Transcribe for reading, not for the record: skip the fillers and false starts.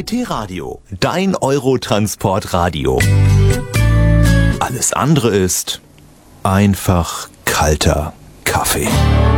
T-Radio, dein Eurotransport-Radio. Alles andere ist einfach kalter Kaffee.